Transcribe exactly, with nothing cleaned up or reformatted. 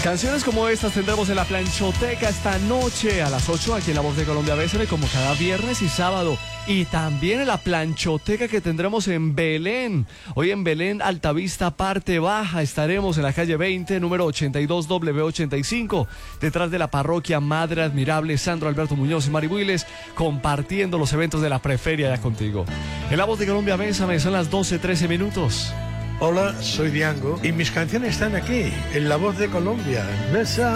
Canciones como estas tendremos en la planchoteca esta noche a las ocho aquí en La Voz de Colombia. Bésame, como cada viernes y sábado. Y también en la planchoteca que tendremos en Belén. Hoy en Belén, Altavista, parte baja. Estaremos en la calle veinte, número ochenta y dos W ochenta y cinco, detrás de la parroquia Madre Admirable Sandro Alberto Muñoz y Mari Builes, compartiendo los eventos de la preferia ya contigo. En La Voz de Colombia, Bésame, son las doce trece minutos. Hola, soy Diango y mis canciones están aquí, en La Voz de Colombia. Besa.